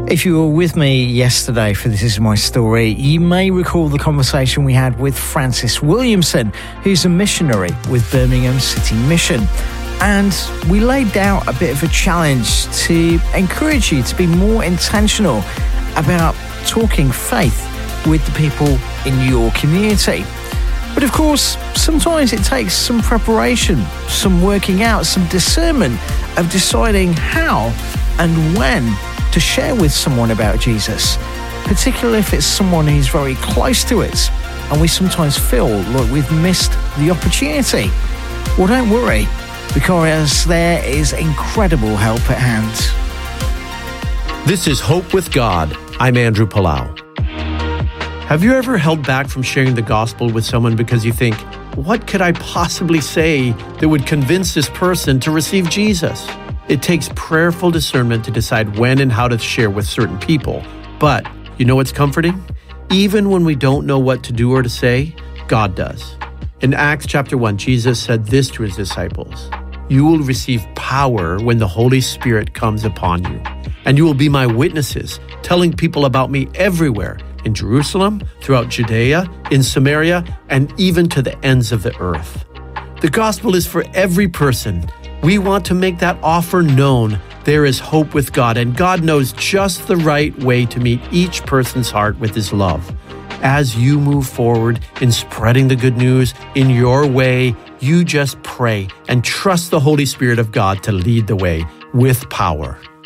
If you were with me yesterday for This Is My Story, you may recall the conversation we had with Francis Williamson, who's a missionary with Birmingham City Mission. And we laid out a bit of a challenge to encourage you to be more intentional about talking faith with the people in your community. But of course, sometimes it takes some preparation, some working out, some discernment of deciding how and when to share with someone about Jesus, particularly if it's someone who's very close to it and we sometimes feel like we've missed the opportunity. Well, don't worry, because there is incredible help at hand. This is Hope with God. I'm Andrew Palau. Have you ever held back from sharing the gospel with someone because you think, what could I possibly say that would convince this person to receive Jesus? It takes prayerful discernment to decide when and how to share with certain people. But you know what's comforting? Even when we don't know what to do or to say, God does. In Acts chapter 1, Jesus said this to his disciples: "You will receive power when the Holy Spirit comes upon you, and you will be my witnesses, telling people about me everywhere, in Jerusalem, throughout Judea, in Samaria, and even to the ends of the earth." The gospel is for every person. We want to make that offer known. There is hope with God, and God knows just the right way to meet each person's heart with his love. As you move forward in spreading the good news in your way, you just pray and trust the Holy Spirit of God to lead the way with power.